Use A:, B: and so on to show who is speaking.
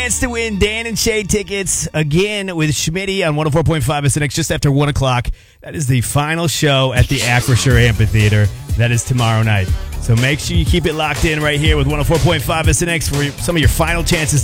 A: chance to win Dan and Shay tickets again with Schmitty on 104.5 SNX just after 1 o'clock. That is the final show at the Acrisure Amphitheater. That is tomorrow night. So make sure you keep it locked in right here with 104.5 SNX for some of your final chances